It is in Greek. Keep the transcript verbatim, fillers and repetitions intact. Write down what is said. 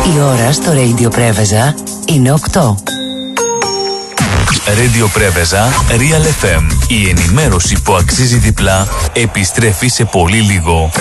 Η ώρα στο Radio Πρέβεζα είναι οκτώ. Radio Πρέβεζα, Real εφ εμ. Η ενημέρωση που αξίζει διπλά επιστρέφει σε πολύ λίγο.